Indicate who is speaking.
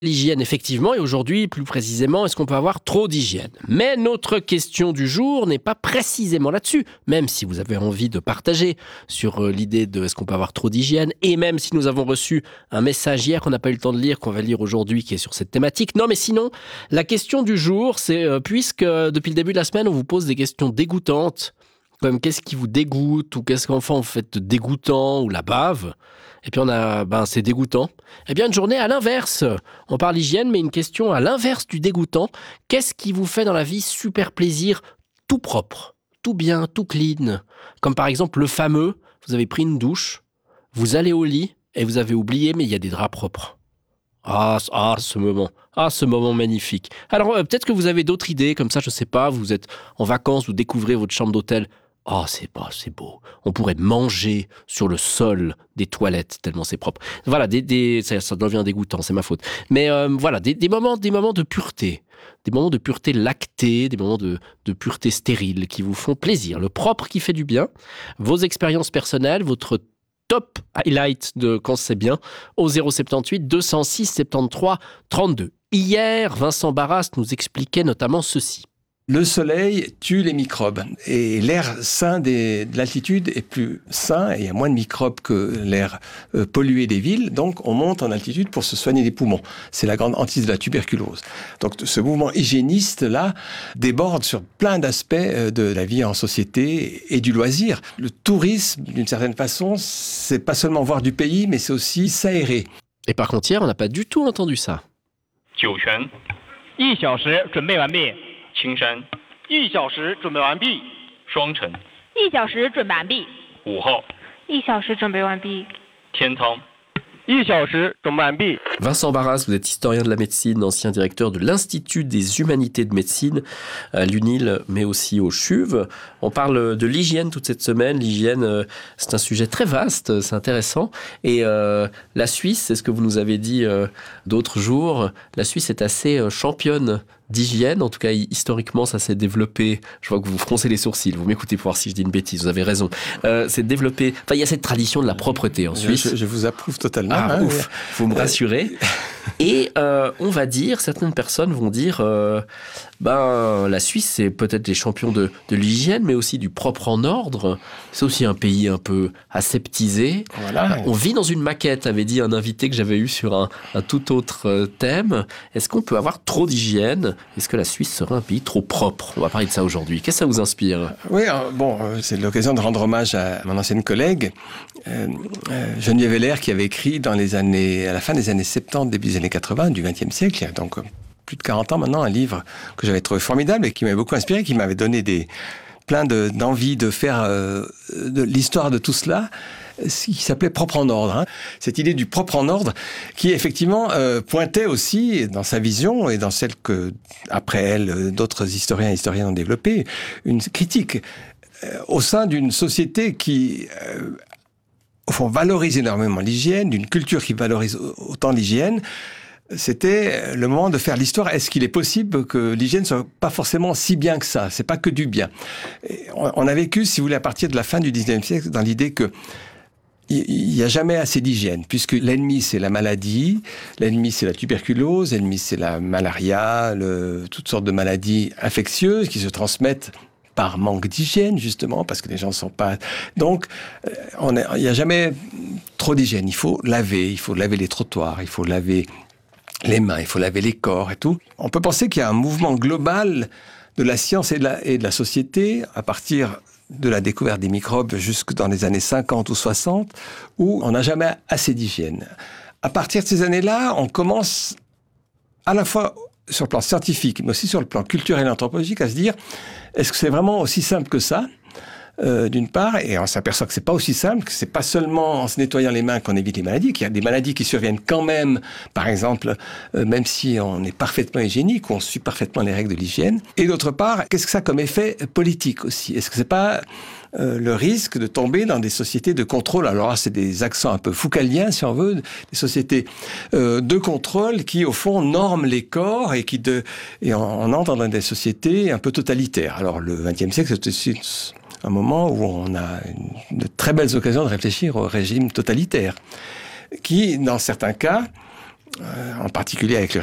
Speaker 1: L'hygiène, effectivement, et aujourd'hui, plus précisément, est-ce qu'on peut avoir trop d'hygiène ? Mais notre question du jour n'est pas précisément là-dessus, même si vous avez envie de partager sur l'idée de est-ce qu'on peut avoir trop d'hygiène, et même si nous avons reçu un message hier qu'on n'a pas eu le temps de lire, qu'on va lire aujourd'hui, qui est sur cette thématique. Non, mais sinon, la question du jour, c'est puisque depuis le début de la semaine, on vous pose des questions dégoûtantes, comme qu'est-ce qui vous dégoûte, ou qu'est-ce qu'enfin vous faites de dégoûtant, ou la bave. Et puis on a, c'est dégoûtant. Eh bien, une journée à l'inverse. On parle hygiène, mais une question à l'inverse du dégoûtant. Qu'est-ce qui vous fait dans la vie super plaisir, tout propre, tout bien, tout clean? Comme par exemple le fameux, vous avez pris une douche, vous allez au lit et vous avez oublié, mais il y a des draps propres. Ce moment magnifique. Alors peut-être que vous avez d'autres idées, comme ça, je sais pas, vous êtes en vacances, vous découvrez votre chambre d'hôtel. C'est beau. On pourrait manger sur le sol des toilettes, tellement c'est propre. Voilà, ça devient dégoûtant, c'est ma faute. Mais voilà, des moments de pureté. Des moments de pureté lactée, des moments de pureté stérile qui vous font plaisir. Le propre qui fait du bien. Vos expériences personnelles, votre top highlight de quand c'est bien, au 078 206 73 32. Hier, Vincent Barras nous expliquait notamment ceci.
Speaker 2: Le soleil tue les microbes et l'air sain de l'altitude est plus sain et il y a moins de microbes que l'air pollué des villes. Donc, on monte en altitude pour se soigner les poumons. C'est la grande hantise de la tuberculose. Donc, ce mouvement hygiéniste-là déborde sur plein d'aspects de la vie en société et du loisir. Le tourisme, d'une certaine façon, c'est pas seulement voir du pays, mais c'est aussi s'aérer.
Speaker 1: Et par contre, hier, on n'a pas du tout entendu ça.
Speaker 3: 酒泉
Speaker 4: 1小时准备完毕。
Speaker 3: 青山
Speaker 4: 1小时准备完毕。
Speaker 3: 双城
Speaker 5: 1小时准备完毕。
Speaker 3: 午后
Speaker 5: 1小时准备完毕。
Speaker 3: 天仓
Speaker 4: 1小时准备完毕。
Speaker 1: Vincent Barras, vous êtes historien de la médecine, ancien directeur de l'Institut des humanités de médecine à l'UNIL, mais aussi au CHUV. On parle de l'hygiène toute cette semaine. L'hygiène, c'est un sujet très vaste, c'est intéressant. Et la Suisse, c'est ce que vous nous avez dit d'autres jours, la Suisse est assez championne d'hygiène. En tout cas, historiquement, ça s'est développé. Je vois que vous froncez les sourcils. Vous m'écoutez pour voir si je dis une bêtise. Vous avez raison. C'est développé. Enfin, il y a cette tradition de la propreté en Suisse.
Speaker 2: Je vous approuve totalement.
Speaker 1: Ouf. Faut me rassurer. Et on va dire, certaines personnes vont dire, la Suisse, c'est peut-être les champions de l'hygiène, mais aussi du propre en ordre. C'est aussi un pays un peu aseptisé.
Speaker 2: Voilà.
Speaker 1: On vit dans une maquette, avait dit un invité que j'avais eu sur un tout autre thème. Est-ce qu'on peut avoir trop d'hygiène ? Est-ce que la Suisse serait un pays trop propre ? On va parler de ça aujourd'hui. Qu'est-ce que ça vous inspire ?
Speaker 2: Oui, c'est l'occasion de rendre hommage à mon ancienne collègue, Geneviève Heller, qui avait écrit à la fin des années 70, début des années 80, du XXe siècle, il y a donc plus de 40 ans maintenant, un livre que j'avais trouvé formidable et qui m'avait beaucoup inspiré, qui m'avait donné plein d'envie de faire de l'histoire de tout cela, qui s'appelait Propre en ordre. Cette idée du propre en ordre qui effectivement pointait aussi dans sa vision et dans celle que, après elle, d'autres historiens et historiennes ont développé, une critique au sein d'une société qui au fond valorise énormément l'hygiène, d'une culture qui valorise autant l'hygiène. C'était le moment de faire l'histoire. Est-ce qu'il est possible que l'hygiène soit pas forcément si bien que ça ? C'est pas que du bien. On a vécu, si vous voulez, à partir de la fin du 19e siècle, dans l'idée que il n'y a jamais assez d'hygiène, puisque l'ennemi, c'est la maladie, l'ennemi, c'est la tuberculose, l'ennemi, c'est la malaria, toutes sortes de maladies infectieuses qui se transmettent par manque d'hygiène, justement, parce que les gens ne sont pas... Donc, il n'y a jamais trop d'hygiène. Il faut laver les trottoirs, il faut laver les mains, il faut laver les corps et tout. On peut penser qu'il y a un mouvement global de la science et de la société, à partir de la découverte des microbes jusque dans les années 50 ou 60, où on n'a jamais assez d'hygiène. À partir de ces années-là, on commence à la fois sur le plan scientifique, mais aussi sur le plan culturel et anthropologique, à se dire, est-ce que c'est vraiment aussi simple que ça ? D'une part, et on s'aperçoit que c'est pas aussi simple, que c'est pas seulement en se nettoyant les mains qu'on évite les maladies, qu'il y a des maladies qui surviennent quand même, par exemple, même si on est parfaitement hygiénique, on suit parfaitement les règles de l'hygiène. Et d'autre part, qu'est-ce que ça a comme effet politique aussi ? Est-ce que c'est pas le risque de tomber dans des sociétés de contrôle ? Alors là, c'est des accents un peu foucaliens, si on veut, des sociétés de contrôle qui, au fond, norment les corps et on entre dans des sociétés un peu totalitaires. Alors, le XXe siècle, c'est aussi un moment où on a de très belles occasions de réfléchir au régime totalitaire, qui, dans certains cas, en particulier avec le